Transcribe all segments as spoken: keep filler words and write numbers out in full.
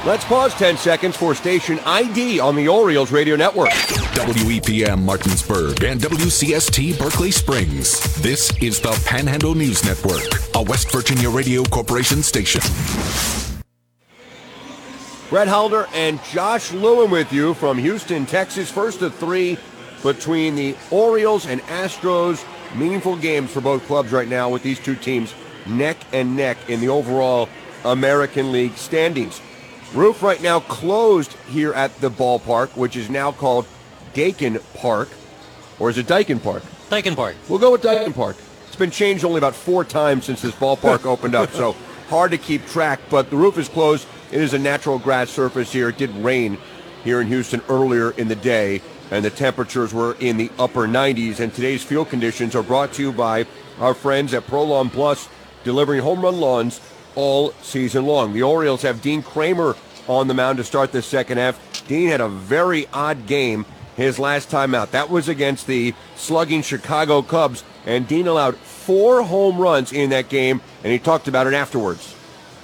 Let's pause ten seconds for station I D on the Orioles Radio Network. W E P M Martinsburg and W C S T Berkeley Springs. This is the Panhandle News Network, a West Virginia Radio Corporation station. Brett Halder and Josh Lewin with you from Houston, Texas. First of three between the Orioles and Astros. Meaningful games for both clubs right now with these two teams neck and neck in the overall American League standings. Roof right now closed here at the ballpark, which is now called Dakin Park. Or is it Daikin Park? Daikin Park. We'll go with Daikin Park. It's been changed only about four times since this ballpark opened up, so hard to keep track. But the roof is closed. It is a natural grass surface here. It did rain here in Houston earlier in the day, and the temperatures were in the upper nineties. And today's field conditions are brought to you by our friends at Pro Lawn Plus, delivering home run lawns all season long. The Orioles have Dean Kramer on the mound to start the second half. Dean had a very odd game his last time out. That was against the slugging Chicago Cubs, and Dean allowed four home runs in that game, and he talked about it afterwards.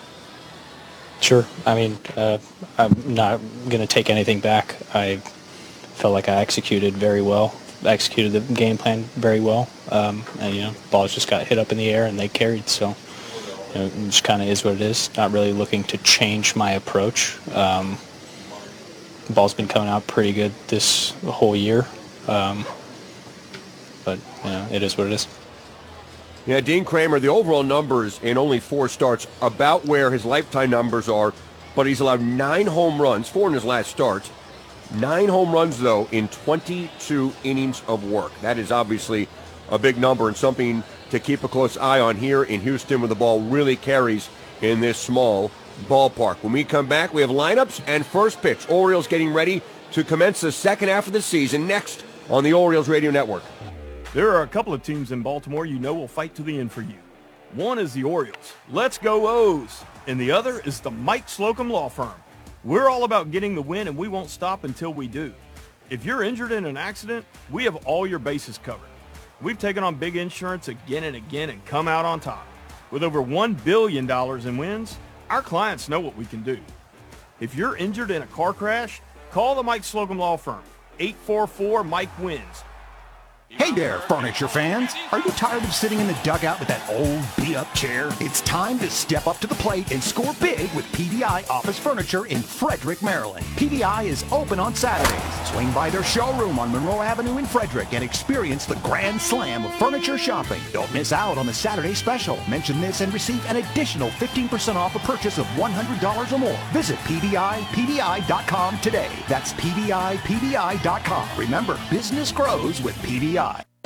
Sure. I mean, uh, I'm not going to take anything back. I felt like I executed very well, executed the game plan very well, um, and, you know, balls just got hit up in the air, and they carried, so... You know, it just kind of is what it is. Not really looking to change my approach. Um, the ball's been coming out pretty good this whole year. Um, but, you know, it is what it is. Yeah, Dean Kramer, the overall numbers in only four starts, about where his lifetime numbers are, but he's allowed nine home runs, four in his last start. Nine home runs, though, in twenty-two innings of work. That is obviously a big number and something to keep a close eye on here in Houston, where the ball really carries in this small ballpark. When we come back, we have lineups and first pitch. Orioles getting ready to commence the second half of the season next on the Orioles Radio Network. There are a couple of teams in Baltimore you know will fight to the end for you. One is the Orioles. Let's go O's. And the other is the Mike Slocum Law Firm. We're all about getting the win, and we won't stop until we do. If you're injured in an accident, we have all your bases covered. We've taken on big insurance again and again and come out on top. With over one billion dollars in wins, our clients know what we can do. If you're injured in a car crash, call the Mike Slocum Law Firm. eight four four Mike wins. Hey there, furniture fans. Are you tired of sitting in the dugout with that old beat-up chair? It's time to step up to the plate and score big with P D I Office Furniture in Frederick, Maryland. P D I is open on Saturdays. Swing by their showroom on Monroe Avenue in Frederick and experience the grand slam of furniture shopping. Don't miss out on the Saturday special. Mention this and receive an additional fifteen percent off a purchase of one hundred dollars or more. Visit P D I P D I dot com today. That's P D I P D I dot com. Remember, business grows with P D I.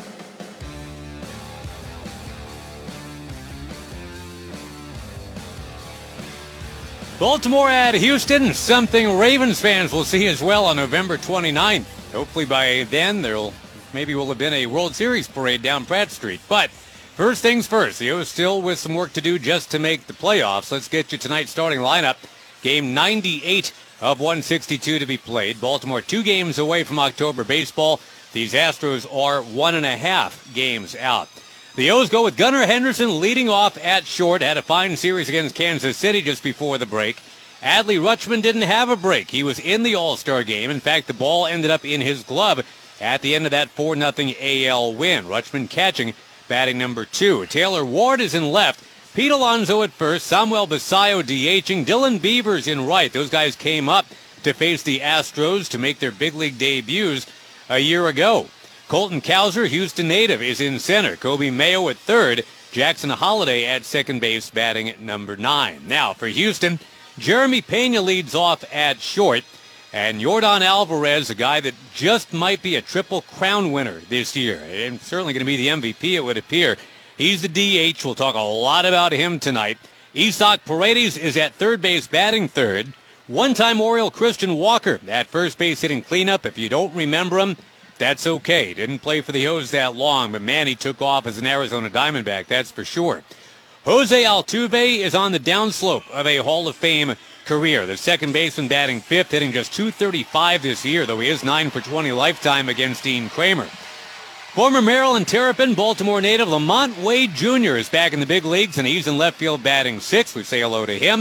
Baltimore at Houston, something Ravens fans will see as well on November twenty-ninth. Hopefully by then there'll maybe will have been a World Series parade down Pratt Street. But first things first, the O's still with some work to do just to make the playoffs. Let's get you tonight's starting lineup. Game ninety-eight of one sixty-two to be played. Baltimore two games away from October baseball. These Astros are one and a half games out. The O's go with Gunnar Henderson leading off at short. Had a fine series against Kansas City just before the break. Adley Rutschman didn't have a break. He was in the All-Star game. In fact, the ball ended up in his glove at the end of that four nothing A L win. Rutschman catching, batting number two. Taylor Ward is in left. Pete Alonso at first. Samuel Basayo DHing. Dylan Beavers in right. Those guys came up to face the Astros to make their big league debuts a year ago. Colton Cowser, Houston native, is in center. Kobe Mayo at third. Jackson Holiday at second base, batting at number nine. Now for Houston, Jeremy Pena leads off at short. And Yordan Alvarez, a guy that just might be a triple crown winner this year. And certainly going to be the M V P, it would appear. He's the D H. We'll talk a lot about him tonight. Isaac Paredes is at third base, batting third. One-time Oriole Christian Walker at first base hitting cleanup. If you don't remember him, that's okay. Didn't play for the O's that long, but man, he took off as an Arizona Diamondback, that's for sure. Jose Altuve is on the downslope of a Hall of Fame career. The second baseman batting fifth, hitting just two thirty-five this year, though he is nine for twenty lifetime against Dean Kramer. Former Maryland Terrapin, Baltimore native Lamont Wade Junior is back in the big leagues, and he's in left field batting sixth. We say hello to him.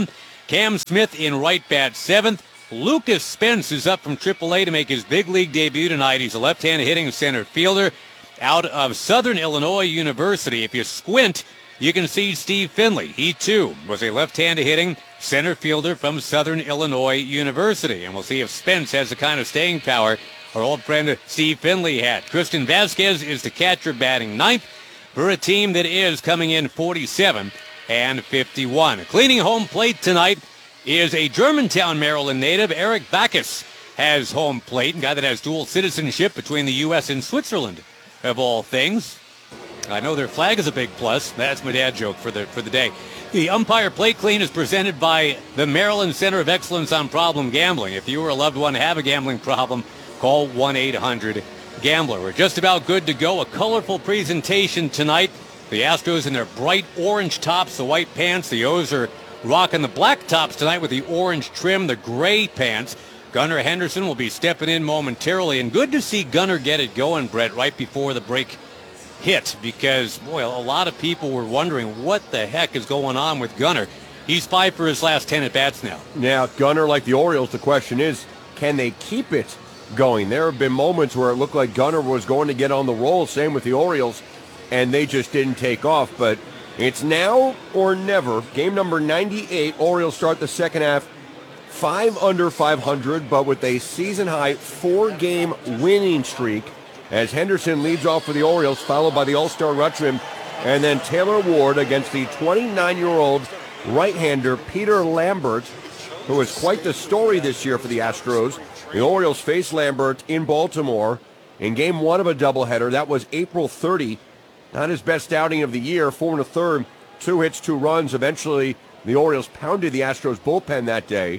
Cam Smith in right bats seventh. Lucas Spence is up from triple A to make his big league debut tonight. He's a left-handed hitting center fielder out of Southern Illinois University. If you squint, you can see Steve Finley. He, too, was a left-handed hitting center fielder from Southern Illinois University. And we'll see if Spence has the kind of staying power our old friend Steve Finley had. Tristan Vasquez is the catcher batting ninth for a team that is coming in forty-seven and fifty-one. Cleaning home plate tonight is a Germantown, Maryland native. Eric Bacchus has home plate, a guy that has dual citizenship between the U S and Switzerland, of all things. I know their flag is a big plus. That's my dad joke for the for the day. The umpire plate clean is presented by the Maryland Center of Excellence on Problem Gambling. If you or a loved one have a gambling problem, call one eight hundred gambler. We're just about good to go. A colorful presentation tonight. The Astros in their bright orange tops, the white pants. The O's are rocking the black tops tonight with the orange trim, the gray pants. Gunnar Henderson will be stepping in momentarily. And good to see Gunnar get it going, Brett, right before the break hit, because, boy, a lot of people were wondering what the heck is going on with Gunnar. He's five for his last ten at-bats now. Now, Gunnar, like the Orioles, the question is, can they keep it going? There have been moments where it looked like Gunnar was going to get on the roll, same with the Orioles, and they just didn't take off. But it's now or never. Game number ninety-eight, Orioles start the second half five under five hundred, but with a season-high four-game winning streak, as Henderson leads off for the Orioles, followed by the All-Star Rutschman, and then Taylor Ward against the twenty-nine-year-old right-hander Peter Lambert, who is quite the story this year for the Astros. The Orioles faced Lambert in Baltimore in game one of a doubleheader. That was April thirtieth. Not his best outing of the year, four and a third, two hits, two runs. Eventually, the Orioles pounded the Astros bullpen that day.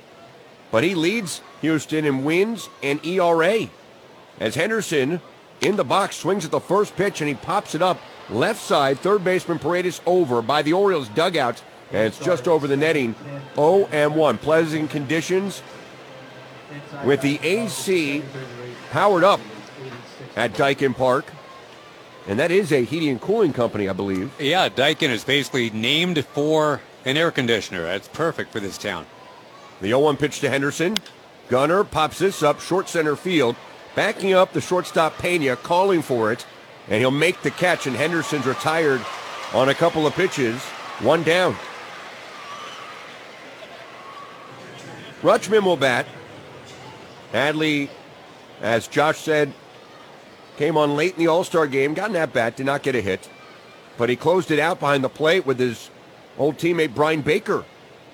But he leads Houston in wins and E R A. As Henderson in the box swings at the first pitch and he pops it up left side, third baseman Paredes over by the Orioles dugout, and it's just over the netting. oh and one. Pleasant conditions with the A C powered up at Daikin Park. And that is a heating and cooling company, I believe. Yeah, Daikin is basically named for an air conditioner. That's perfect for this town. The oh one pitch to Henderson. Gunnar pops this up, short center field. Backing up the shortstop Pena, calling for it. And he'll make the catch, and Henderson's retired on a couple of pitches. One down. Rutschman will bat. Adley, as Josh said, came on late in the All-Star game, got an at-bat, did not get a hit. But he closed it out behind the plate with his old teammate Brian Baker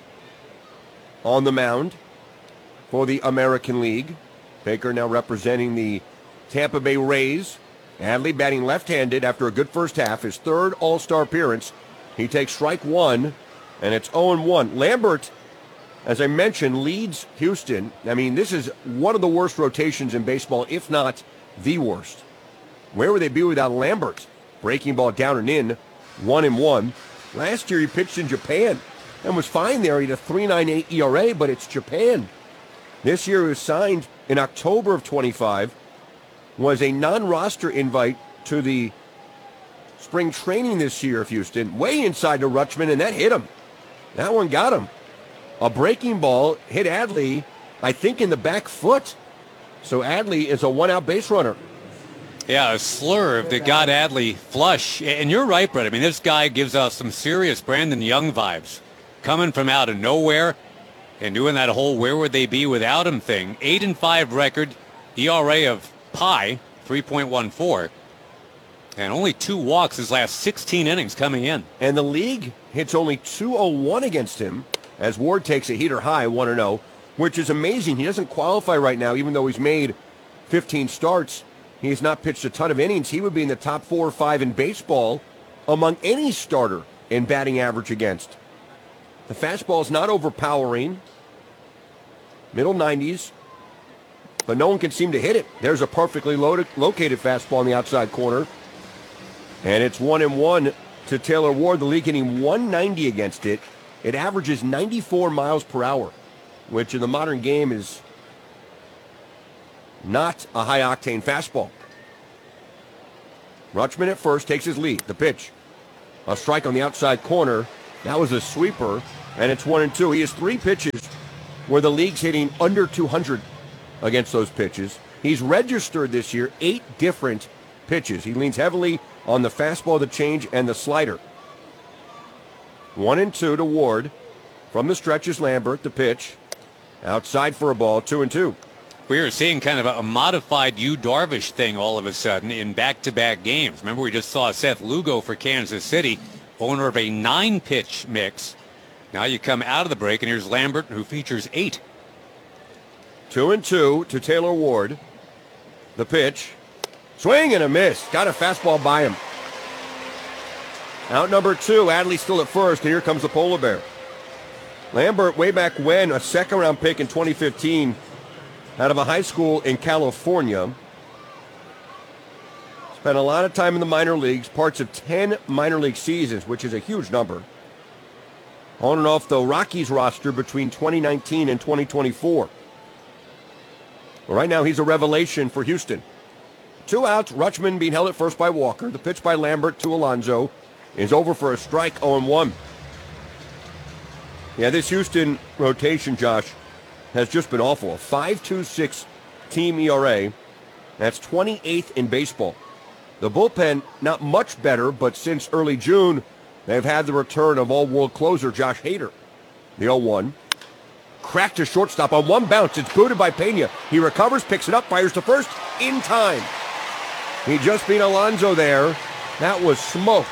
on the mound for the American League. Baker now representing the Tampa Bay Rays. Adley batting left-handed after a good first half, his third All-Star appearance. He takes strike one, and it's oh and one. Lambert, as I mentioned, leads Houston. I mean, this is one of the worst rotations in baseball, if not the worst. Where would they be without Lambert? Breaking ball down and in, one and one. Last year he pitched in Japan and was fine there. He had a three point nine eight E R A, but it's Japan. This year he was signed in October of twenty-five, was a non-roster invite to the spring training this year of Houston, way inside to Rutschman, and that hit him. That one got him. A breaking ball hit Adley, I think, in the back foot. So Adley is a one-out base runner. Yeah, a slurve that got Adley flush. And you're right, Brett. I mean, this guy gives us some serious Brandon Young vibes. Coming from out of nowhere and doing that whole where would they be without him thing. Eight and five record, E R A of pi, three point one four. And only two walks his last sixteen innings coming in. And the league hits only two oh one against him as Ward takes a heater high, one and oh, which is amazing. He doesn't qualify right now, even though he's made fifteen starts. He has not pitched a ton of innings. He would be in the top four or five in baseball among any starter in batting average against. The fastball is not overpowering. Middle nineties. But no one can seem to hit it. There's a perfectly loaded, located fastball in the outside corner. And it's one and one to Taylor Ward. The league hitting one ninety against it. It averages ninety-four miles per hour, which in the modern game is not a high-octane fastball. Rutschman at first takes his lead. The pitch. A strike on the outside corner. That was a sweeper. and it's one and two. He has three pitches where the league's hitting under two hundred against those pitches. He's registered this year eight different pitches. He leans heavily on the fastball, the change, and the slider. One and two to Ward. From the stretches, Lambert, the pitch. Outside for a ball, two and two. We are seeing kind of a, a modified Yu Darvish thing all of a sudden in back-to-back games. Remember, we just saw Seth Lugo for Kansas City, owner of a nine-pitch mix. Now you come out of the break, and here's Lambert, who features eight. Two and two to Taylor Ward. The pitch. Swing and a miss. Got a fastball by him. Out number two. Adley still at first, and here comes the Polar Bear. Lambert, way back when, a second-round pick in twenty fifteen out of a high school in California. Spent a lot of time in the minor leagues, parts of ten minor league seasons, which is a huge number. On and off the Rockies roster between twenty nineteen and twenty twenty-four. Well, right now, he's a revelation for Houston. Two outs, Rutschman being held at first by Walker. The pitch by Lambert to Alonso is over for a strike, oh and one. Yeah, this Houston rotation, Josh, has just been awful. A five point two six team E R A. That's twenty-eighth in baseball. The bullpen, not much better, but since early June, they've had the return of all-world closer Josh Hader. The oh one. Cracked to shortstop on one bounce. It's booted by Pena. He recovers, picks it up, fires to first in time. He just beat Alonso there. That was smoked.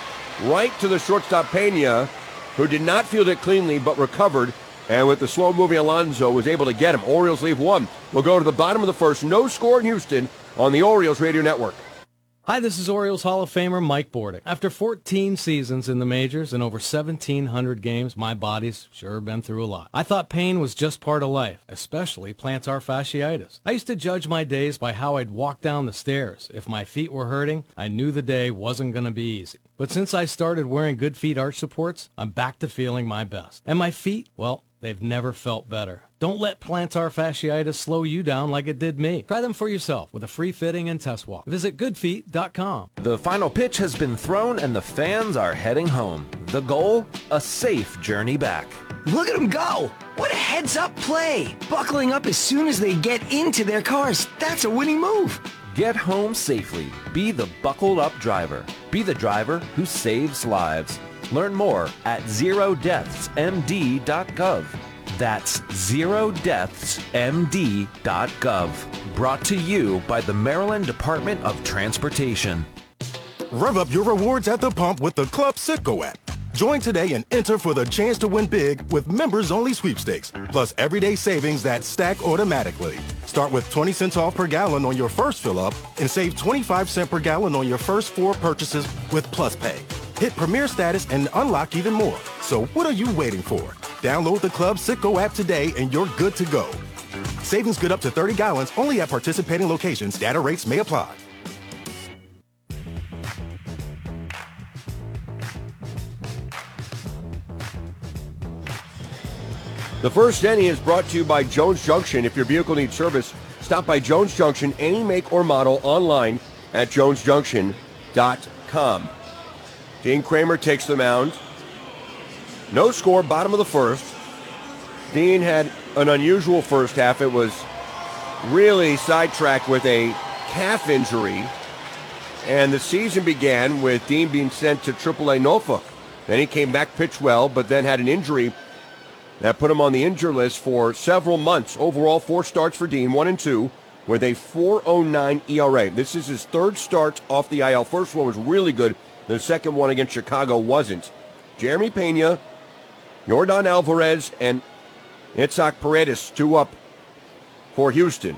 Right to the shortstop Pena, who did not field it cleanly but recovered. And with the slow-moving Alonso, was able to get him. Orioles leave one. We'll go to the bottom of the first. No score in Houston on the Orioles Radio Network. Hi, this is Orioles Hall of Famer Mike Bordick. After fourteen seasons in the majors and over seventeen hundred games, my body's sure been through a lot. I thought pain was just part of life, especially plantar fasciitis. I used to judge my days by how I'd walk down the stairs. If my feet were hurting, I knew the day wasn't going to be easy. But since I started wearing Good Feet arch supports, I'm back to feeling my best. And my feet, well, they've never felt better. Don't let plantar fasciitis slow you down like it did me. Try them for yourself with a free fitting and test walk. Visit good feet dot com. The final pitch has been thrown and the fans are heading home. The goal? A safe journey back. Look at them go! What a heads-up play! Buckling up as soon as they get into their cars. That's a winning move. Get home safely. Be the buckled up driver. Be the driver who saves lives. Learn more at zero deaths m d dot gov. That's zero deaths m d dot gov. Brought to you by the Maryland Department of Transportation. Rev up your rewards at the pump with the Club Citgo app. Join today and enter for the chance to win big with members-only sweepstakes, plus everyday savings that stack automatically. Start with twenty cents off per gallon on your first fill-up and save twenty-five cents per gallon on your first four purchases with Plus Pay. Hit Premier status and unlock even more. So what are you waiting for? Download the Club Citgo app today and you're good to go. Savings good up to thirty gallons only at participating locations. Data rates may apply. The first inning is brought to you by Jones Junction. If your vehicle needs service, stop by Jones Junction, any make or model, online at jones junction dot com. Dean Kramer takes the mound. No score, bottom of the first. Dean had an unusual first half. It was really sidetracked with a calf injury. And the season began with Dean being sent to triple A Norfolk. Then he came back, pitched well, but then had an injury that put him on the injured list for several months. Overall, four starts for Dean, one and two, with a four oh nine E R A. This is his third start off the I L. First one was really good. The second one against Chicago wasn't. Jeremy Pena, Yordan Alvarez, and Itzhak Paredes, two up for Houston.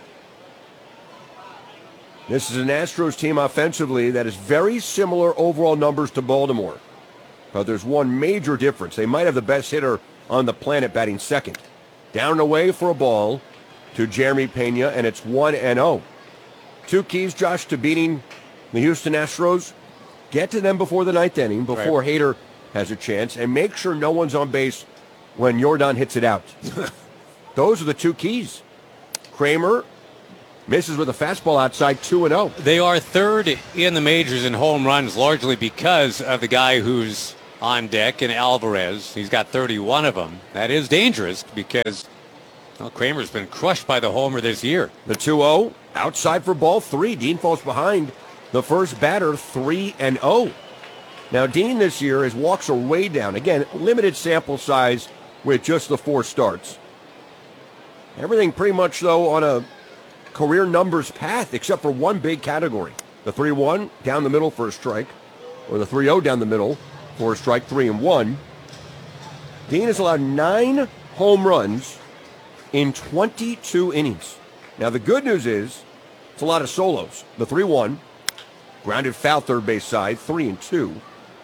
This is an Astros team offensively that is very similar overall numbers to Baltimore. But there's one major difference. They might have the best hitter on the planet batting second. Down and away for a ball to Jeremy Pena, and it's one and oh. Two keys, Josh, to beating the Houston Astros. Get to them before the ninth inning, before right. Hader has a chance, and make sure no one's on base when Yordan hits it out. Those are the two keys. Kramer misses with a fastball outside, two and oh. They are third in the majors in home runs, largely because of the guy who's on deck in Alvarez. He's got thirty-one of them. That is dangerous because, well, Kramer's been crushed by the homer this year. The two oh, outside for ball three. Dean falls behind the first batter, three and oh. Now, Dean this year, his walks are way down. Again, limited sample size with just the four starts. Everything pretty much, though, on a career numbers path, except for one big category. The three one down the middle for a strike, or the three oh down the middle for a strike, three and one. Dean has allowed nine home runs in twenty-two innings. Now, the good news is it's a lot of solos. The three one, grounded foul third base side, three and two.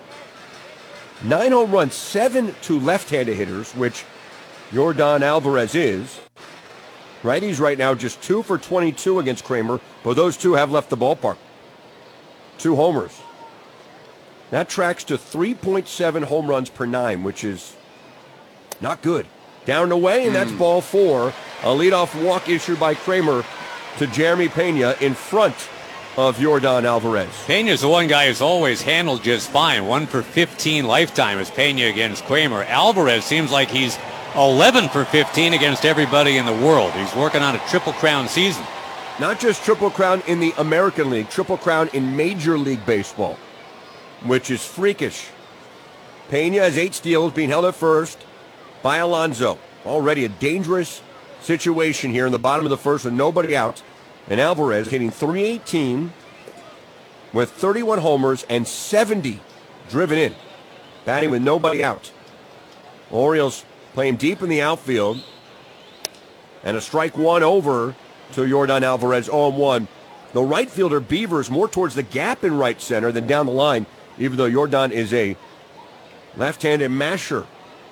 Nine home runs, seven to left-handed hitters, which Yordan Alvarez is. Righties right now just two for twenty-two against Kramer, but those two have left the ballpark. Two homers. That tracks to three point seven home runs per nine, which is not good. Down and away, and that's ball four. A leadoff walk issued by Kramer to Jeremy Pena in front of Yordan Alvarez. Pena's the one guy who's always handled just fine. One for fifteen lifetime is Pena against Kramer. Alvarez seems like he's eleven for fifteen against everybody in the world. He's working on a Triple Crown season. Not just Triple Crown in the American League, Triple Crown in Major League Baseball, which is freakish. Pena has eight steals, being held at first by Alonso. Already a dangerous situation here in the bottom of the first with nobody out. And Alvarez hitting three eighteen with thirty-one homers and seventy driven in, batting with nobody out. Orioles playing deep in the outfield. And a strike one over to Yordan Alvarez, oh and one. The right fielder, Beavers, more towards the gap in right center than down the line, even though Yordan is a left-handed masher.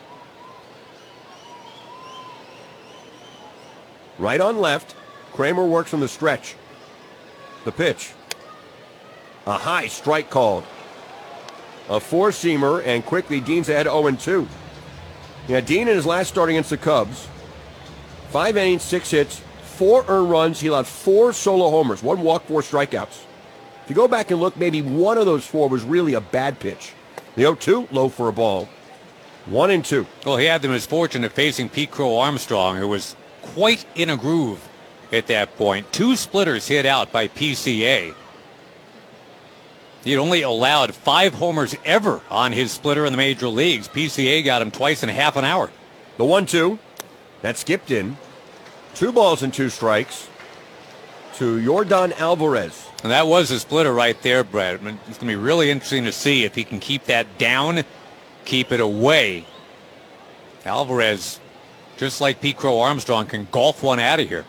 Right on left. Kramer works on the stretch. The pitch. A high strike called. A four-seamer, and quickly Dean's ahead oh and two. Yeah, Dean in his last start against the Cubs, five innings, six hits, four earned runs. He allowed four solo homers, one walk, four strikeouts. If you go back and look, maybe one of those four was really a bad pitch. The oh two, low for a ball. One and two. Well, he had the misfortune of facing Pete Crow Armstrong, who was quite in a groove at that point. Two splitters hit out by P C A. He had only allowed five homers ever on his splitter in the major leagues. P C A got him twice in half an hour. The one two, that skipped in. Two balls and two strikes to Yordan Alvarez. And that was a splitter right there, Brad. It's going to be really interesting to see if he can keep that down, keep it away. Alvarez, just like Pete Crow Armstrong, can golf one out of here.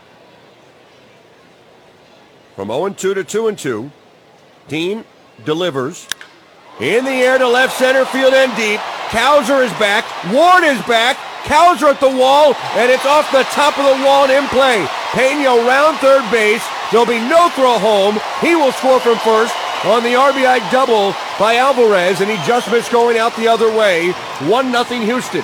From oh and two to two and two, Dean delivers. In the air to left center field and deep. Cowser is back. Ward is back. Cowser at the wall, and it's off the top of the wall and in play. Pena around third base. There'll be no throw home. He will score from first on the R B I double by Alvarez, and he just missed going out the other way. one nothing Houston.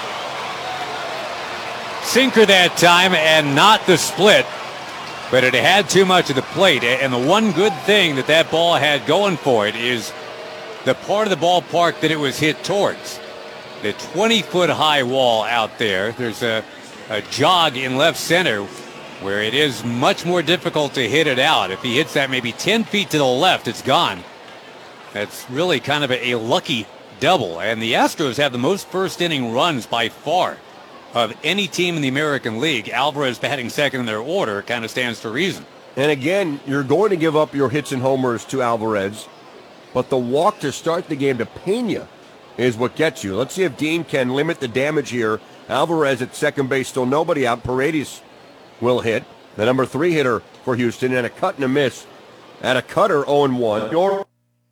Sinker that time and not the split. But it had too much of the plate, and the one good thing that that ball had going for it is the part of the ballpark that it was hit towards. The twenty-foot high wall out there. There's a, a jog in left center where it is much more difficult to hit it out. If he hits that maybe ten feet to the left, it's gone. That's really kind of a, a lucky double, and the Astros have the most first-inning runs by far of any team in the American League. Alvarez batting second in their order kind of stands to reason. And again, you're going to give up your hits and homers to Alvarez, but the walk to start the game to Pena is what gets you. Let's see if Dean can limit the damage here. Alvarez at second base, still nobody out. Paredes will hit, the number three hitter for Houston, and a cut and a miss at a cutter, oh and one. Your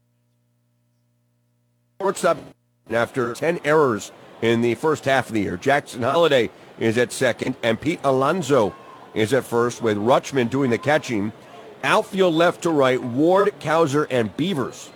shortstop after ten errors in the first half of the year. Jackson Holliday is at second, and Pete Alonso is at first, with Rutschman doing the catching. Outfield left to right, Ward, Cowser, and Beavers.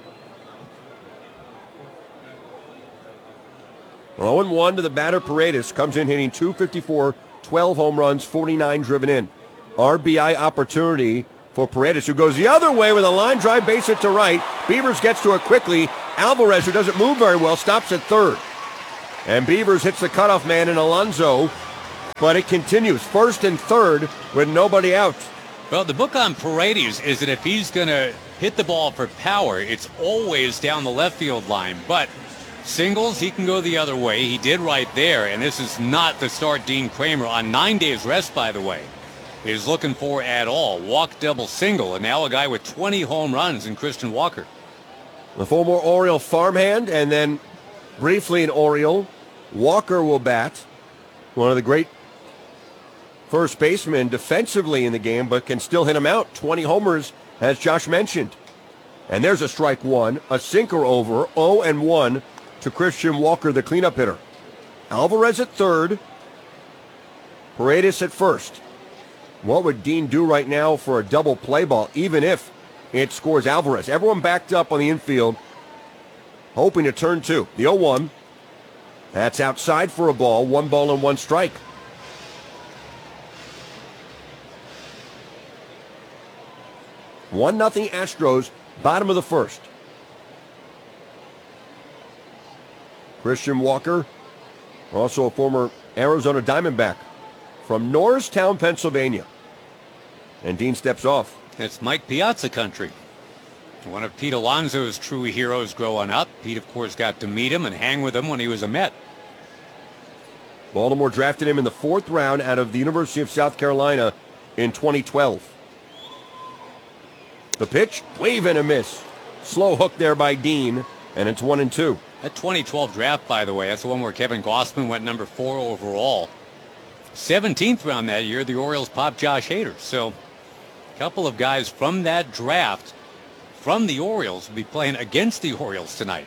oh and one to the batter. Paredes comes in hitting two fifty-four, twelve home runs, forty-nine driven in. R B I opportunity for Paredes, who goes the other way with a line drive base hit to right. Beavers gets to it quickly. Alvarez, who doesn't move very well, stops at third. And Beavers hits the cutoff man in Alonso, but it continues. First and third with nobody out. Well, the book on Paredes is that if he's going to hit the ball for power, it's always down the left field line. But singles, he can go the other way. He did right there, and this is not the start Dean Kramer on nine days rest, by the way, is looking for at all. Walk, double, single, and now a guy with twenty home runs in Christian Walker. The former Oriole farmhand, and then briefly an Oriole. Walker will bat. One of the great first basemen defensively in the game, but can still hit him out. twenty homers, as Josh mentioned. And there's a strike one, a sinker over, oh and one to Christian Walker, the cleanup hitter. Alvarez at third, Paredes at first. What would Dean do right now for a double play ball, even if it scores Alvarez? Everyone backed up on the infield, hoping to turn two. The oh one, that's outside for a ball, one ball and one strike. One nothing Astros, bottom of the first. Christian Walker, also a former Arizona Diamondback from Norristown, Pennsylvania. And Dean steps off. It's Mike Piazza country. One of Pete Alonso's true heroes growing up. Pete, of course, got to meet him and hang with him when he was a Met. Baltimore drafted him in the fourth round out of the University of South Carolina in twenty twelve. The pitch, wave and a miss. Slow hook there by Dean, and it's one and two. That twenty twelve draft, by the way, that's the one where Kevin Gossman went number four overall. seventeenth round that year, the Orioles popped Josh Hader. So a couple of guys from that draft from the Orioles will be playing against the Orioles tonight.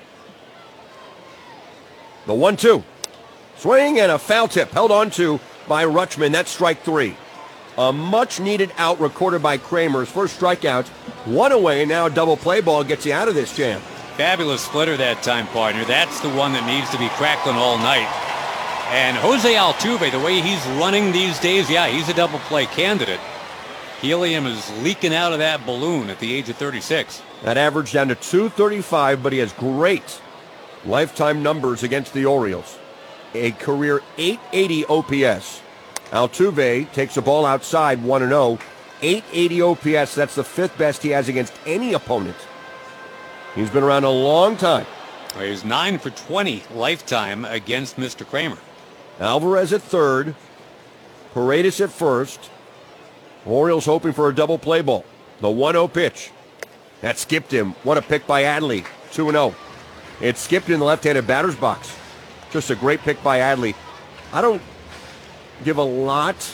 The one two. Swing and a foul tip held on to by Rutschman. That's strike three. A much-needed out recorded by Kramer's first strikeout. One away, and now a double play ball gets you out of this jam. Fabulous splitter that time, partner. That's the one that needs to be crackling all night. And Jose Altuve, the way he's running these days, yeah, he's a double play candidate. Helium is leaking out of that balloon at the age of thirty-six. That average down to two thirty-five, but he has great lifetime numbers against the Orioles. A career eight eighty O P S. Altuve takes a ball outside, one and oh. eight eighty O P S, that's the fifth best he has against any opponent. He's been around a long time. Well, he's nine for twenty lifetime against Mister Kramer. Alvarez at third. Paredes at first. Orioles hoping for a double play ball. The one oh pitch. That skipped him. What a pick by Adley. two and oh. It skipped in the left-handed batter's box. Just a great pick by Adley. I don't give a lot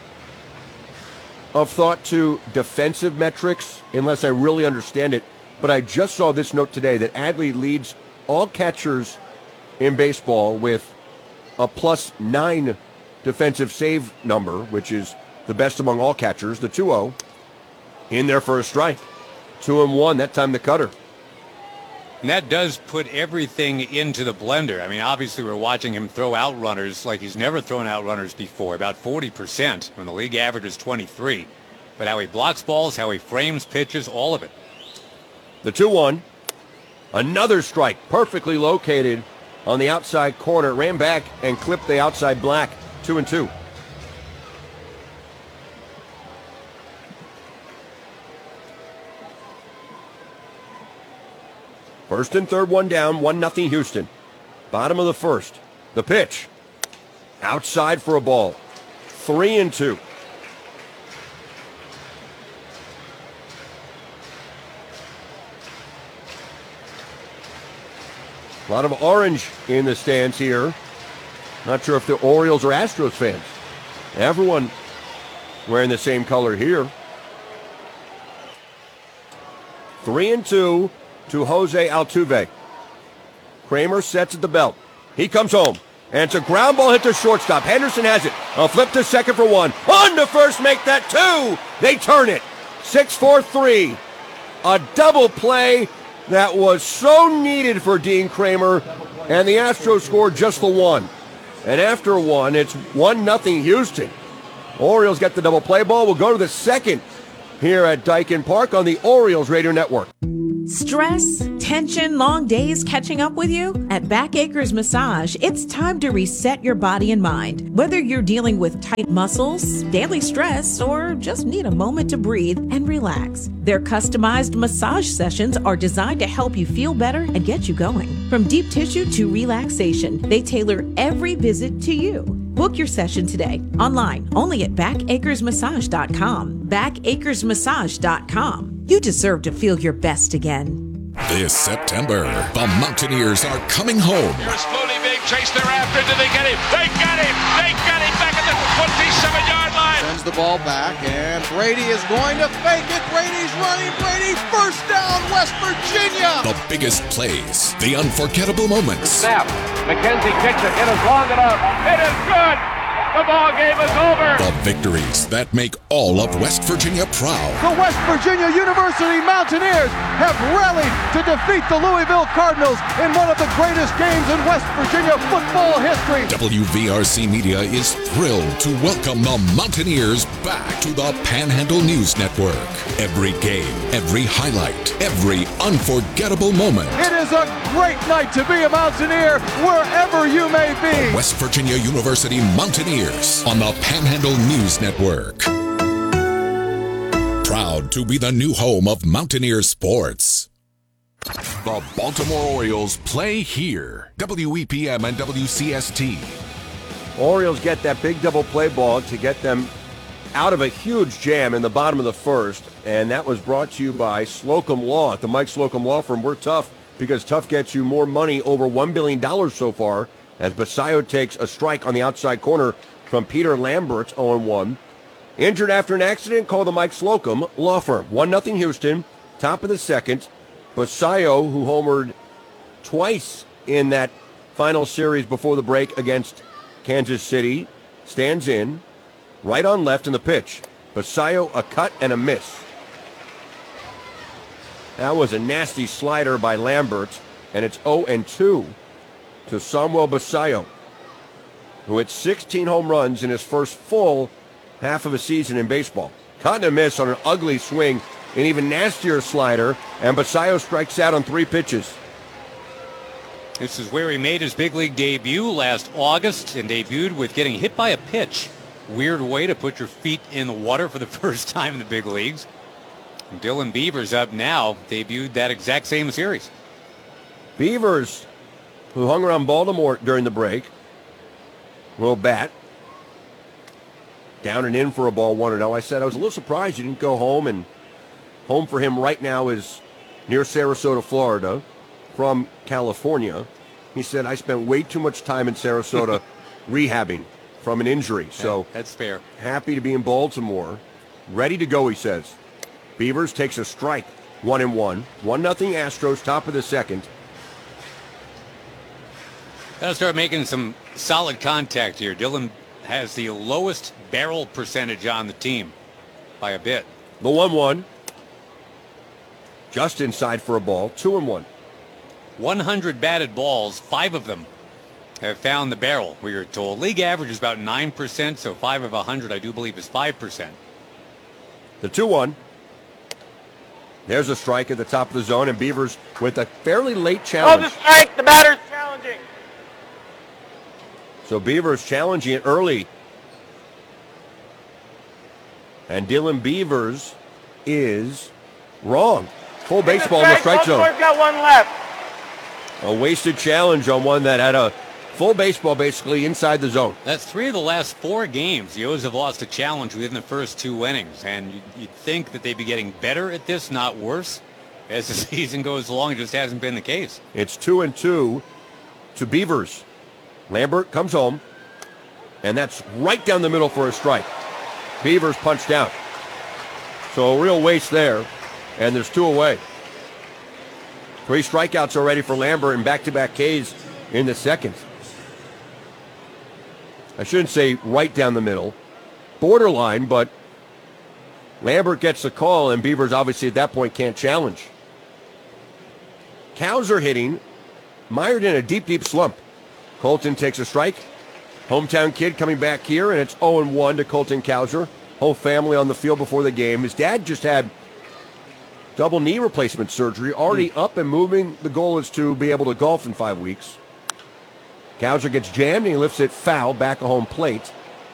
of thought to defensive metrics unless I really understand it. But I just saw this note today that Adley leads all catchers in baseball with a plus nine defensive save number, which is the best among all catchers, the two oh, in there for a strike. Two and one, that time the cutter. And that does put everything into the blender. I mean, obviously we're watching him throw out runners like he's never thrown out runners before, about forty percent when the league average is twenty-three. But how he blocks balls, how he frames pitches, all of it. The two one, another strike, perfectly located on the outside corner. Ran back and clipped the outside black, two and two. First and third, one down, one nothing Houston. Bottom of the first. The pitch. Outside for a ball. Three and two. A lot of orange in the stands here. Not sure if the Orioles or Astros fans. Everyone wearing the same color here. Three and two to Jose Altuve. Kramer sets at the belt. He comes home. And it's a ground ball hit to shortstop. Henderson has it. A flip to second for one. On to first, make that two. They turn it. six four three. A double play that was so needed for Dean Kramer. And the Astros scored just the one. And after one, it's one nothing Houston. Orioles get the double play ball. We'll go to the second here at Daikin Park on the Orioles Radio Network. Stress, tension, long days catching up with you? At Back Acres Massage, it's time to reset your body and mind. Whether you're dealing with tight muscles, daily stress, or just need a moment to breathe and relax, their customized massage sessions are designed to help you feel better and get you going. From deep tissue to relaxation, they tailor every visit to you. Book your session today, online, only at back acres massage dot com. back acres massage dot com. You deserve to feel your best again. This September, the Mountaineers are coming home. Here's Foley being chased thereafter. Do they get him? They got him! They got him back at the twenty-seven-yard line! Sends the ball back, and Brady is going to fake it. Brady's running. Brady, first down, West Virginia! The biggest plays, the unforgettable moments. Snap. McKenzie kicks it. It is long enough. It is good! The ball game is over! The victories that make all of West Virginia proud. The West Virginia University Mountaineers have rallied to defeat the Louisville Cardinals in one of the greatest games in West Virginia football history. W V R C Media is thrilled to welcome the Mountaineers back to the Panhandle News Network. Every game, every highlight, every unforgettable moment. It is a great night to be a Mountaineer wherever you may be. The West Virginia University Mountaineers on the Panhandle News Network. Proud to be the new home of Mountaineer sports. The Baltimore Orioles play here. W E P M and W C S T. Orioles get that big double play ball to get them out of a huge jam in the bottom of the first, and that was brought to you by Slocum Law. At the Mike Slocum Law Firm, we're tough because tough gets you more money, over one billion dollars so far, as Basayo takes a strike on the outside corner from Peter Lambert, oh and one. Injured after an accident, call the Mike Slocum Law Firm. one nothing Houston, top of the second. Basayo, who homered twice in that final series before the break against Kansas City, stands in, right on left in the pitch. Basayo, a cut and a miss. That was a nasty slider by Lambert, and it's oh and two to Samuel Basayo, who hit sixteen home runs in his first full half of a season in baseball. Cut and a miss on an ugly swing, an even nastier slider, and Basayo strikes out on three pitches. This is where he made his big league debut last August and debuted with getting hit by a pitch. Weird way to put your feet in the water for the first time in the big leagues. And Dylan Beavers up now, debuted that exact same series. Beavers, who hung around Baltimore during the break, will bat. Down and in for a ball, one and oh. I said I was a little surprised you didn't go home, and home for him right now is near Sarasota, Florida, from California. He said, I spent way too much time in Sarasota rehabbing from an injury. So yeah, that's fair. Happy to be in Baltimore. Ready to go, he says. Beavers takes a strike, one and one. One nothing Astros, top of the second. Got to start making some solid contact here. Dylan has the lowest barrel percentage on the team by a bit. The one one. Just inside for a ball, two and one. one hundred batted balls, five of them have found the barrel, we are told. League average is about nine percent, so five of one hundred I do believe is five percent. The two one. There's a strike at the top of the zone, and Beavers with a fairly late challenge. Oh, the strike! The batter's challenging! So Beavers challenging it early. And Dylan Beavers is wrong. Full baseball in the strike zone. Baltimore's got one left. A wasted challenge on one that had a full baseball basically inside the zone. That's three of the last four games. The O's have lost a challenge within the first two innings. And you'd, you'd think that they'd be getting better at this, not worse. As the season goes along, it just hasn't been the case. It's two and two to Beavers. Lambert comes home, and that's right down the middle for a strike. Beavers punched out. So a real waste there, and there's two away. Three strikeouts already for Lambert and back-to-back Ks in the second. I shouldn't say right down the middle. Borderline, but Lambert gets the call, and Beavers obviously at that point can't challenge. Cowser hitting, mired in a deep, deep slump. Colton takes a strike. Hometown kid coming back here, and it's oh and one to Colton Cowser. Whole family on the field before the game. His dad just had double knee replacement surgery, already mm. up and moving. The goal is to be able to golf in five weeks. Cowser gets jammed, and he lifts it foul back at home plate.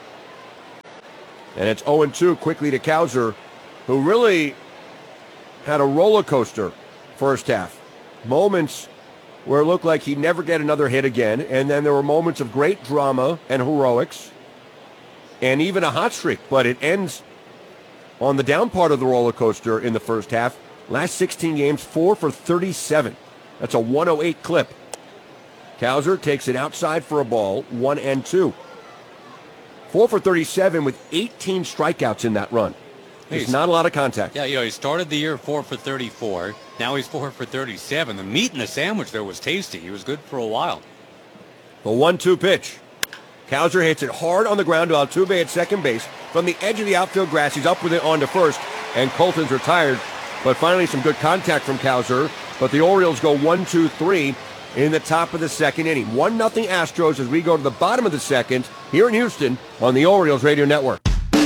And it's oh and two quickly to Cowser, who really had a roller coaster first half. Moments where it looked like he'd never get another hit again, and then there were moments of great drama and heroics, and even a hot streak, but it ends on the down part of the roller coaster in the first half. Last sixteen games, four for thirty-seven. That's a one oh eight clip. Cowser takes it outside for a ball, one and two. Four for thirty-seven with eighteen strikeouts in that run. There's not a lot of contact. Yeah, you know, he started the year four for thirty-four. Now he's four for thirty-seven. The meat in the sandwich there was tasty. He was good for a while. The one two pitch. Cowser hits it hard on the ground to Altuve at second base. From the edge of the outfield grass, he's up with it on to first, and Colton's retired. But finally some good contact from Cowser. But the Orioles go one two three in the top of the second inning. one nothing Astros as we go to the bottom of the second here in Houston on the Orioles Radio Network.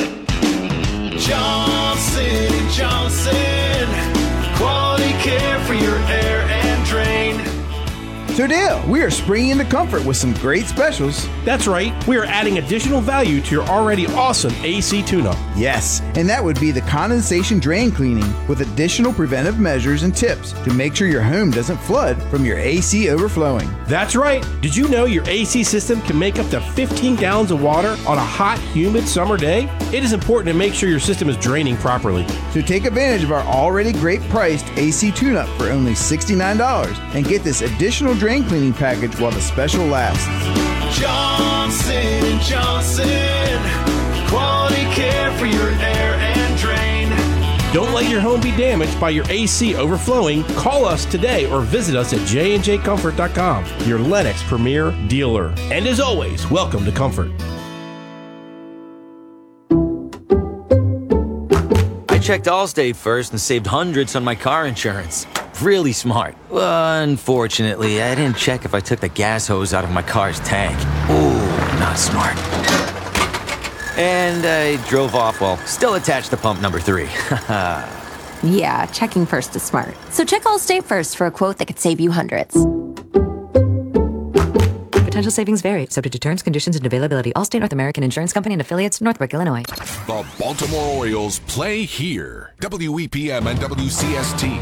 Johnson and Johnson, quality care for your air and drain. So Dale, we are springing into Comfort with some great specials. That's right. We are adding additional value to your already awesome A C tune-up. Yes, and that would be the condensation drain cleaning with additional preventive measures and tips to make sure your home doesn't flood from your A C overflowing. That's right. Did you know your A C system can make up to fifteen gallons of water on a hot, humid summer day? It is important to make sure your system is draining properly. So take advantage of our already great priced A C tune-up for only sixty-nine dollars and get this additional drain cleaning package while the special lasts. Johnson and Johnson, quality care for your air and drain. Don't let your home be damaged by your A C overflowing. Call us today or visit us at j and j comfort dot com, your Lennox premier dealer. And as always, welcome to Comfort. I checked Allstate first and saved hundreds on my car insurance. Really smart. Unfortunately, I didn't check if I took the gas hose out of my car's tank. Ooh, not smart. And I drove off while still attached to pump number three. Yeah, checking first is smart. So check Allstate first for a quote that could save you hundreds. Potential savings vary, subject to terms, conditions, and availability. Allstate North American Insurance Company and affiliates, Northbrook, Illinois. The Baltimore Orioles play here. W E P M and W C S T.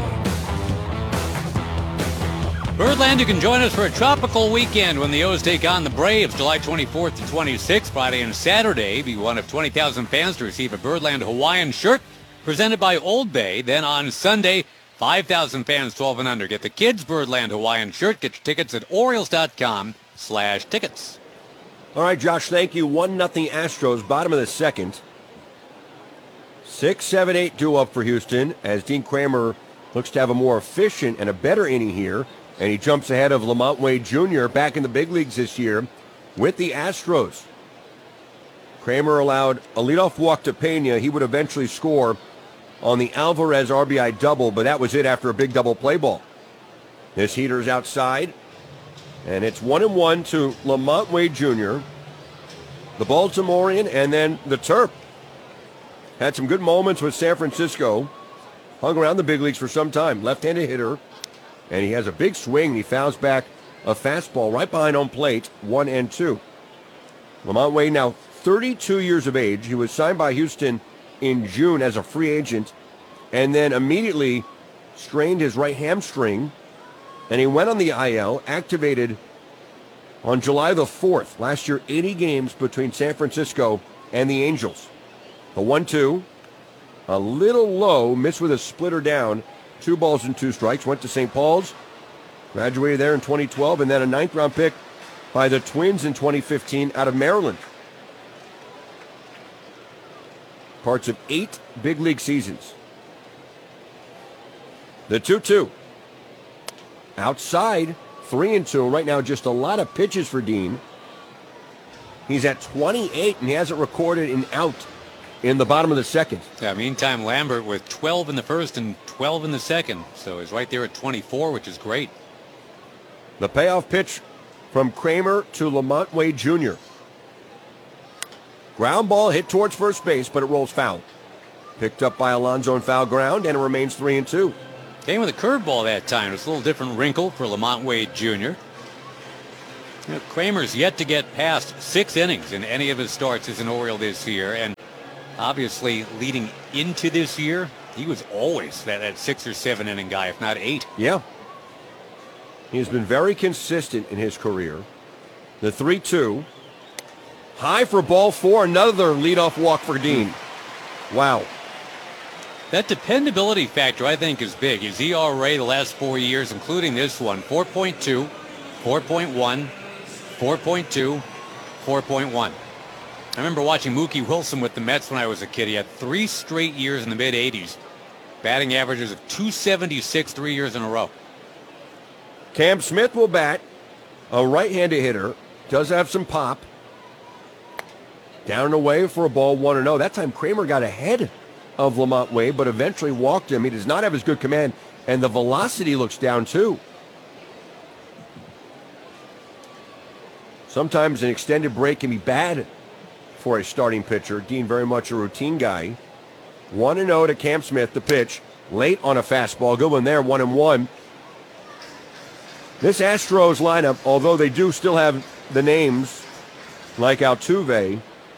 Birdland, you can join us for a tropical weekend when the O's take on the Braves July twenty-fourth to twenty-sixth, Friday and Saturday. Be one of twenty thousand fans to receive a Birdland Hawaiian shirt presented by Old Bay. Then on Sunday, five thousand fans twelve and under get the kids' Birdland Hawaiian shirt. Get your tickets at Orioles.com slash tickets. All right, Josh, thank you. one nothing Astros, bottom of the second. six seven eight due up for Houston as Dean Kramer looks to have a more efficient and a better inning here. And he jumps ahead of Lamont Wade Junior back in the big leagues this year with the Astros. Kramer allowed a leadoff walk to Pena. He would eventually score on the Alvarez R B I double, but that was it after a big double play ball. This heater's outside, and it's one and one to Lamont Wade Junior, the Baltimorean, and then the Terp. Had some good moments with San Francisco. Hung around the big leagues for some time. Left-handed hitter. And he has a big swing. He fouls back a fastball right behind home plate, one and two. Lamont Wade now thirty-two years of age. He was signed by Houston in June as a free agent and then immediately strained his right hamstring. And he went on the I L, activated on July the fourth. Last year, eighty games between San Francisco and the Angels. The one two, a little low, missed with a splitter down. Two balls and two strikes. Went to Saint Paul's. Graduated there in twenty twelve. And then a ninth round pick by the Twins in twenty fifteen out of Maryland. Parts of eight big league seasons. The two two. Outside, three and two. Right now, just a lot of pitches for Dean. He's at twenty-eight, and he hasn't recorded an out in the bottom of the second. Yeah, meantime, Lambert with twelve in the first and twelve in the second. So he's right there at twenty-four, which is great. The payoff pitch from Kramer to Lamont Wade Junior Ground ball hit towards first base, but it rolls foul. Picked up by Alonso in foul ground, and it remains three and two. Came with a curveball that time. It's a little different wrinkle for Lamont Wade Junior You know, Kramer's yet to get past six innings in any of his starts as an Oriole this year, and obviously leading into this year, he was always that, that six or seven inning guy, if not eight. Yeah. He has been very consistent in his career. The three two. High for ball four. Another leadoff walk for Dean. Wow. That dependability factor, I think, is big. His E R A the last four years, including this one, four point two, four point one, four point two, four point one. I remember watching Mookie Wilson with the Mets when I was a kid. He had three straight years in the mid eighties. Batting averages of two seventy-six three years in a row. Cam Smith will bat. A right-handed hitter. Does have some pop. Down and away for a ball, one and oh. That time Kramer got ahead of Lamont Wade, but eventually walked him. He does not have as good command, and the velocity looks down too. Sometimes an extended break can be bad for a starting pitcher. Dean very much a routine guy. one and oh to Cam Smith, the pitch. Late on a fastball. Good one there, one and one. This Astros lineup, although they do still have the names like Altuve,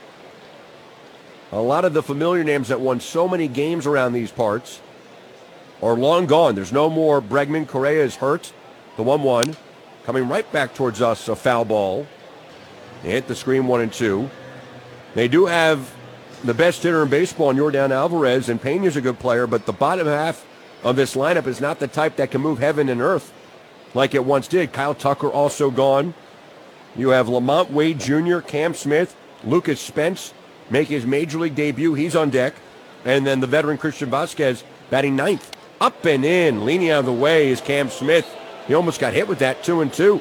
a lot of the familiar names that won so many games around these parts are long gone. There's no more. Bregman. Correa is hurt. The one one. Coming right back towards us, a foul ball. They hit the screen, one and two. They do have the best hitter in baseball in Yordan Alvarez, and Pena's a good player, but the bottom half of this lineup is not the type that can move heaven and earth like it once did. Kyle Tucker also gone. You have Lamont Wade Junior, Cam Smith, Lucas Spence make his major league debut. He's on deck. And then the veteran Christian Vasquez batting ninth. Up and in, leaning out of the way is Cam Smith. He almost got hit with that, two and two.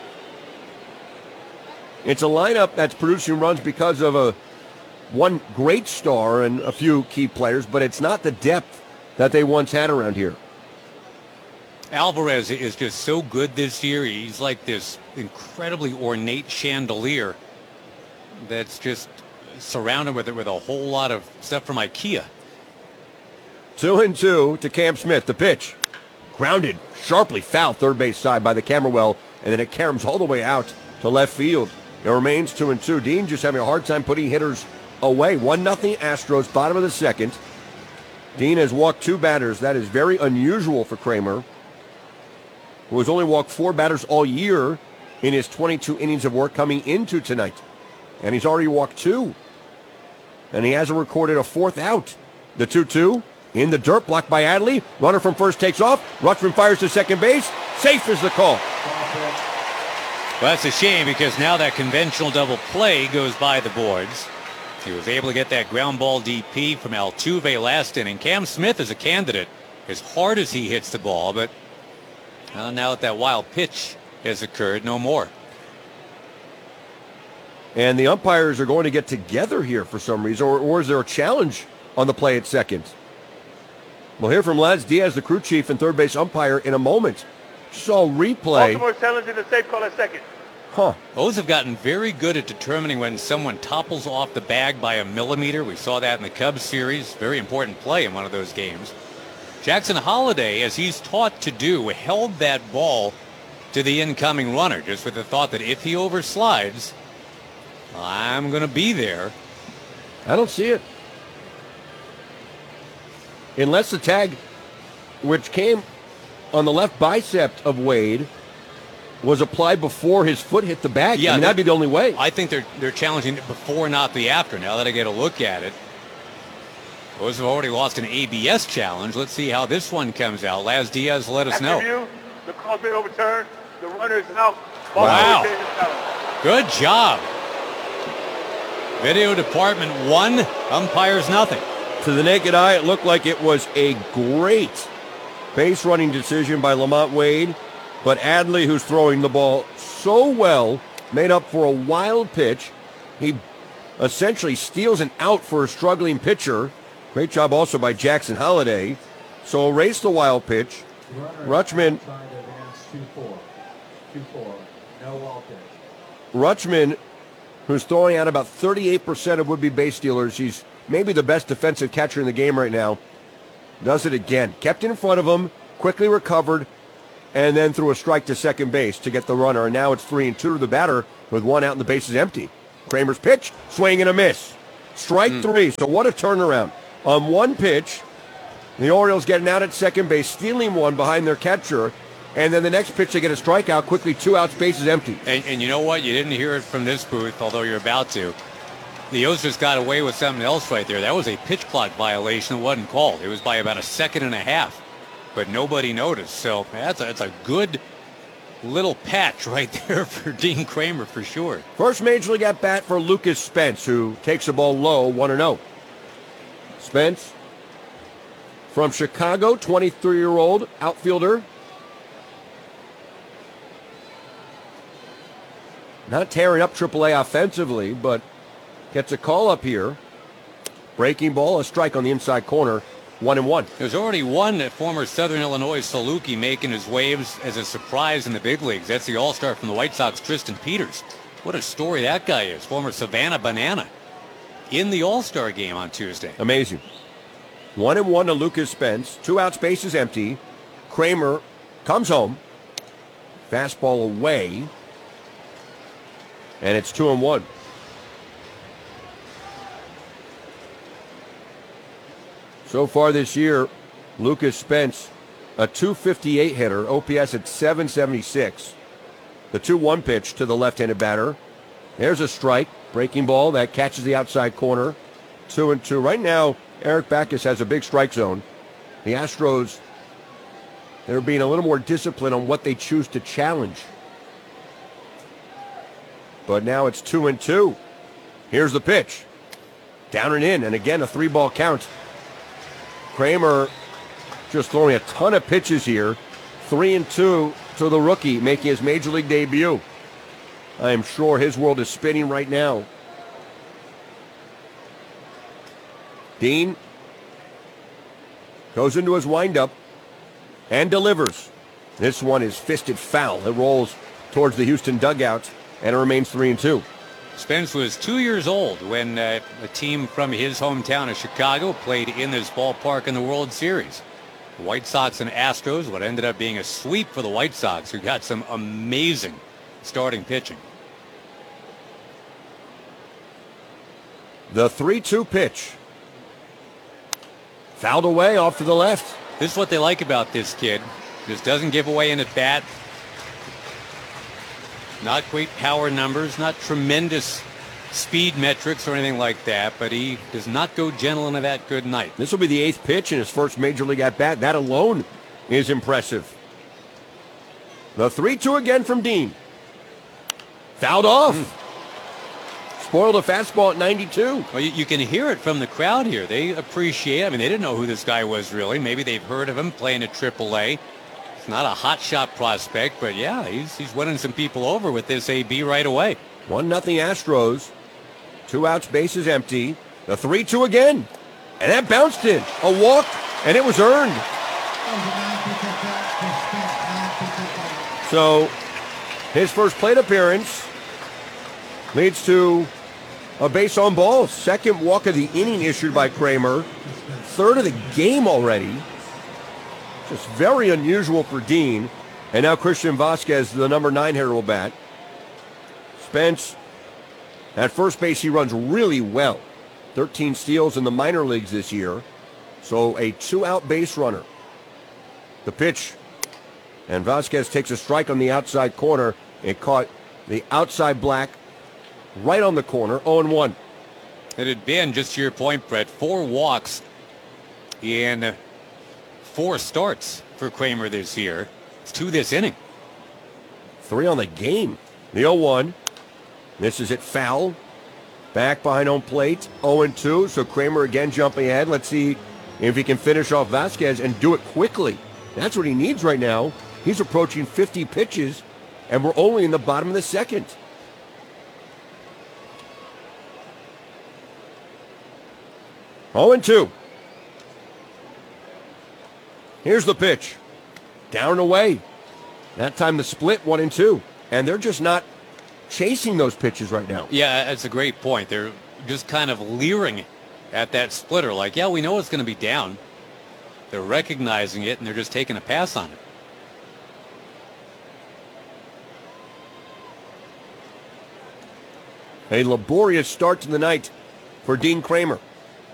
It's a lineup that's producing runs because of a one great star and a few key players, but it's not the depth that they once had around here. Alvarez is just so good this year. He's like this incredibly ornate chandelier that's just surrounded with it with a whole lot of stuff from IKEA. Two and two to Cam Smith. The pitch. Grounded, sharply foul third base side by the camera well, and then it caroms all the way out to left field. It remains two and two. Dean just having a hard time putting hitters away. One nothing Astros, bottom of the second. Dean has walked two batters. That is very unusual for Kramer, who has only walked four batters all year in his twenty-two innings of work coming into tonight. And he's already walked two. And he hasn't recorded a fourth out. The two two in the dirt, blocked by Adley. Runner from first takes off. Rutschman fires to second base. Safe is the call. Well, that's a shame because now that conventional double play goes by the boards. He was able to get that ground ball D P from Altuve last inning. Cam Smith is a candidate as hard as he hits the ball, but well, now that that wild pitch has occurred, no more. And the umpires are going to get together here for some reason, or, or is there a challenge on the play at second? We'll hear from Laz Diaz, the crew chief and third base umpire, in a moment. So replay. Baltimore challenging the safe call at second. Huh. O's have gotten very good at determining when someone topples off the bag by a millimeter. We saw that in the Cubs series. Very important play in one of those games. Jackson Holliday, as he's taught to do, held that ball to the incoming runner, just with the thought that if he overslides, I'm going to be there. I don't see it. Unless the tag, which came on the left bicep of Wade, was applied before his foot hit the bag. Yeah, I mean, that'd be the only way. I think they're they're challenging it before, not the after. Now that I get a look at it, those have already lost an A B S challenge. Let's see how this one comes out. Laz Diaz, let us After know. Review, the call's been overturned. The runner is out. Wow. Good job. Video department one, umpires nothing. To the naked eye, it looked like it was a great base running decision by Lamont Wade, but Adley, who's throwing the ball so well, made up for a wild pitch. He essentially steals an out for a struggling pitcher. Great job also by Jackson Holliday. So erase the wild pitch. Rutschman. Rutschman, who's throwing out about thirty-eight percent of would-be base stealers. He's maybe the best defensive catcher in the game right now, does it again. Kept in front of him, quickly recovered, and then threw a strike to second base to get the runner. And now it's three and two to the batter with one out and the bases empty. Kramer's pitch, swing and a miss. Strike mm. three. So what a turnaround. On one pitch, the Orioles getting out at second base, stealing one behind their catcher, and then the next pitch they get a strikeout, quickly two outs, bases empty. And, and you know what? You didn't hear it from this booth, although you're about to. The O's just got away with something else right there. That was a pitch clock violation that wasn't called. It was by about a second and a half, but nobody noticed. So that's a, that's a good little patch right there for Dean Kremer for sure. First major league at bat for Lucas Spence, who takes the ball low, one and oh. Spence from Chicago, twenty-three-year-old outfielder. Not tearing up triple A offensively, but gets a call up here. Breaking ball, a strike on the inside corner. One and one. There's already one former Southern Illinois Saluki making his waves as a surprise in the big leagues. That's the all-star from the White Sox, Tristan Peters. What a story that guy is. Former Savannah Banana in the all-star game on Tuesday. Amazing. One and one to Lucas Spence. Two outs, bases empty. Kremer comes home. Fastball away. And it's two and one. So far this year, Lucas Spence, a two fifty-eight hitter, O P S at seven seventy-six. The two one pitch to the left-handed batter. There's a strike, breaking ball that catches the outside corner. Two and two. Right now, Eric Backus has a big strike zone. The Astros, they're being a little more disciplined on what they choose to challenge. But now it's two and two. Here's the pitch. Down and in, and again a three-ball count. Kremer just throwing a ton of pitches here. Three and two to the rookie making his major league debut. I am sure his world is spinning right now. Dean goes into his windup and delivers. This one is fisted foul. It rolls towards the Houston dugout, and it remains three and two. Spence was two years old when uh, a team from his hometown of Chicago played in this ballpark in the World Series. The White Sox and Astros, what ended up being a sweep for the White Sox, who got some amazing starting pitching. The three two pitch. Fouled away off to the left. This is what they like about this kid. Just doesn't give away an at-bat. Not great power numbers, not tremendous speed metrics or anything like that, but he does not go gentle into that good night. This will be the eighth pitch in his first major league at-bat. That alone is impressive. The three two again from Dean. Fouled off. Mm. Spoiled a fastball at ninety-two. Well, you, you can hear it from the crowd here. They appreciate it. I mean, they didn't know who this guy was really. Maybe they've heard of him playing at triple A. It's not a hot shot prospect, but yeah, he's, he's winning some people over with this A B right away. One nothing Astros. Two outs, bases empty. The three two again. And that bounced in. A walk, and it was earned. So, his first plate appearance leads to a base on balls. Second walk of the inning issued by Kremer. Third of the game already. Just very unusual for Dean. And now Christian Vasquez, the number nine hitter, will bat. Spence, at first base, he runs really well. thirteen steals in the minor leagues this year. So a two-out base runner. The pitch. And Vasquez takes a strike on the outside corner. It caught the outside black right on the corner, oh and one. It had been, just to your point, Brett, four walks in four starts for Kremer this year. It's two this inning. Three on the game. The oh one. This is it foul. Back behind home plate, oh and two. So Kremer again jumping ahead. Let's see if he can finish off Vasquez and do it quickly. That's what he needs right now. He's approaching fifty pitches, and we're only in the bottom of the second. oh and two. Here's the pitch. Down and away. That time the split, one and two. And they're just not chasing those pitches right now. Yeah, that's a great point. They're just kind of leering at that splitter. Like, yeah, we know it's going to be down. They're recognizing it, and they're just taking a pass on it. A laborious start to the night for Dean Kramer.